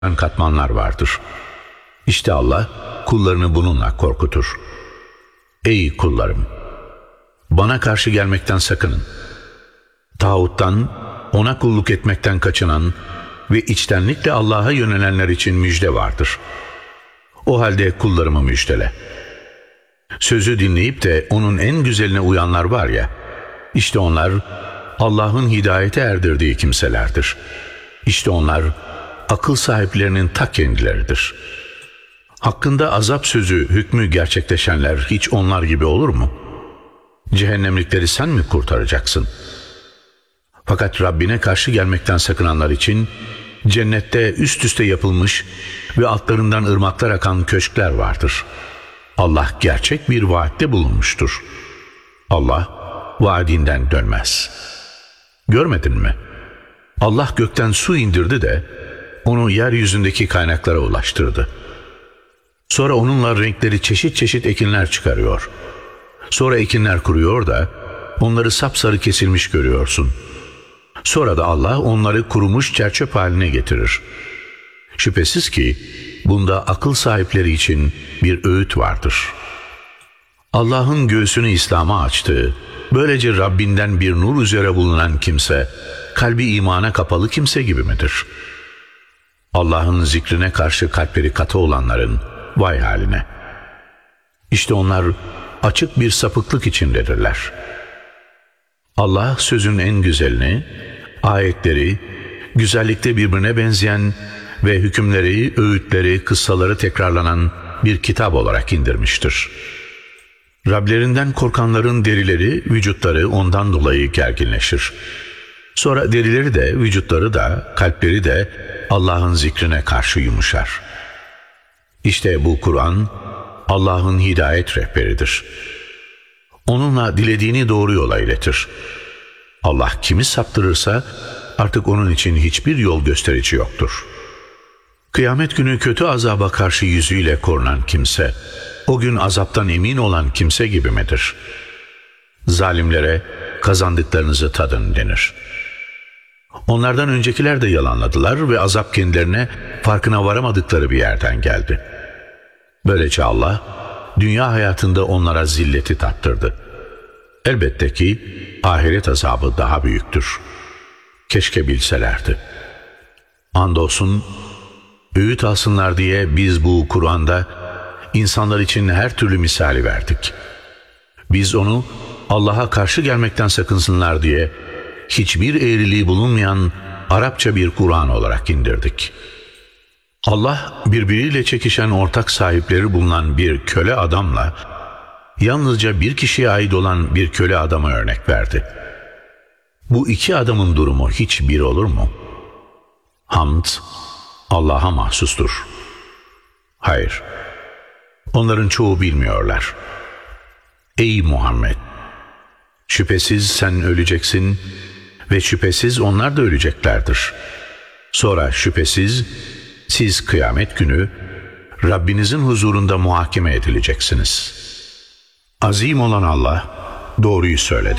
katmanlar vardır. İşte Allah kullarını bununla korkutur. Ey kullarım! Bana karşı gelmekten sakının. Tağuttan, ona kulluk etmekten kaçınan ve içtenlikle Allah'a yönelenler için müjde vardır. O halde kullarımı müjdele. Sözü dinleyip de onun en güzeline uyanlar var ya, işte onlar Allah'ın hidayete erdirdiği kimselerdir. İşte onlar akıl sahiplerinin ta kendileridir. Hakkında azap sözü, hükmü gerçekleşenler hiç onlar gibi olur mu? Cehennemlikleri sen mi kurtaracaksın? Fakat Rabbine karşı gelmekten sakınanlar için cennette üst üste yapılmış ve altlarından ırmaklar akan köşkler vardır. Allah gerçek bir vaatte bulunmuştur. Allah vaadinden dönmez. Görmedin mi? Allah gökten su indirdi de onu yeryüzündeki kaynaklara ulaştırdı. Sonra onunla renkleri çeşit çeşit ekinler çıkarıyor. Sonra ekinler kuruyor da onları sapsarı kesilmiş görüyorsun. Sonra da Allah onları kurumuş çerçöp haline getirir. Şüphesiz ki bunda akıl sahipleri için bir öğüt vardır. Allah'ın göğsünü İslam'a açtığı, böylece Rabbinden bir nur üzere bulunan kimse, kalbi imana kapalı kimse gibi midir? Allah'ın zikrine karşı kalpleri katı olanların vay haline! İşte onlar açık bir sapıklık içindedirler. Allah sözün en güzelini, ayetleri, güzellikte birbirine benzeyen ve hükümleri, öğütleri, kıssaları tekrarlanan bir kitap olarak indirmiştir. Rablerinden korkanların derileri, vücutları ondan dolayı gerginleşir. Sonra derileri de, vücutları da, kalpleri de Allah'ın zikrine karşı yumuşar. İşte bu Kur'an, Allah'ın hidayet rehberidir. Onunla dilediğini doğru yola iletir. Allah kimi saptırırsa artık onun için hiçbir yol gösterici yoktur. Kıyamet günü kötü azaba karşı yüzüyle korunan kimse, o gün azaptan emin olan kimse gibi midir? Zalimlere kazandıklarınızı tadın denir. Onlardan öncekiler de yalanladılar ve azap kendilerine farkına varamadıkları bir yerden geldi. Böylece Allah dünya hayatında onlara zilleti tattırdı. Elbette ki ahiret azabı daha büyüktür. Keşke bilselerdi. Andolsun öğüt alsınlar diye biz bu Kur'an'da insanlar için her türlü misali verdik. Biz onu Allah'a karşı gelmekten sakınsınlar diye hiçbir eğriliği bulunmayan Arapça bir Kur'an olarak indirdik. Allah birbiriyle çekişen ortak sahipleri bulunan bir köle adamla yalnızca bir kişiye ait olan bir köle adama örnek verdi. Bu iki adamın durumu hiç bir olur mu? Hamd Allah'a mahsustur. Hayır, onların çoğu bilmiyorlar. Ey Muhammed! Şüphesiz sen öleceksin ve şüphesiz onlar da öleceklerdir. Sonra şüphesiz siz kıyamet günü Rabbinizin huzurunda muhakeme edileceksiniz. Azim olan Allah doğruyu söyledi.